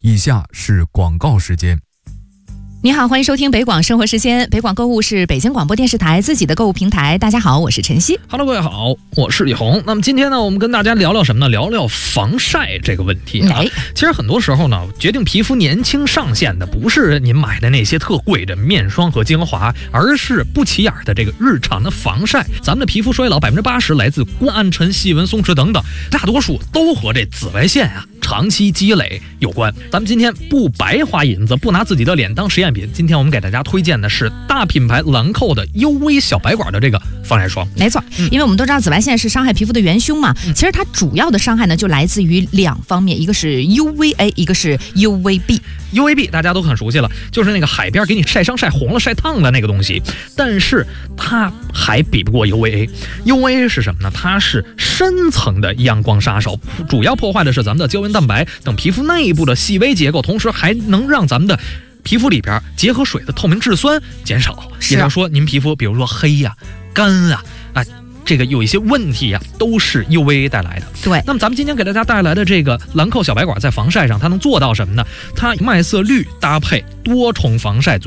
以下是广告时间。 你好，欢迎收听北广生活时间。北广购物是北京广播电视台自己的购物平台。大家好，我是晨曦。 Hello， 各位好，我是李红。那么今天呢，我们跟大家聊聊什么呢？聊聊防晒这个问题啊。其实很多时候呢，决定皮肤年轻上限的不是您买的那些特贵的面霜和精华，而是不起眼的这个日常的防晒。咱们的皮肤衰老80%来自光暗沉、细纹、松弛等等，大多数都和这紫外线啊长期积累有关。咱们今天不白花银子，不拿自己的脸当实验品。今天我们给大家推荐的是大品牌兰蔻的 UV 小白管的这个防晒霜。 没错，因为我们都知道紫外线是伤害皮肤的元凶嘛。其实它主要的伤害呢，就来自于两方面，一个是 UVA， 一个是 UVB。UVB 大家都很熟悉了，就是那个海边给你晒伤、晒红了、晒烫的那个东西，但是它还比不过 UVA。UVA 是什么呢？它是深层的阳光杀手，主要破坏的是咱们的胶原蛋白等皮肤内部的细微结构，同时还能让咱们的皮肤里边结合水的透明质酸减少。也就是说，您皮肤比如说黑呀、干啊这个有一些问题啊，都是 UVA 带来的。 对， 那么咱们今天给大家带来的这个兰蔻小白管，在防晒上它能做到什么呢？它麦色绿搭配多重防晒组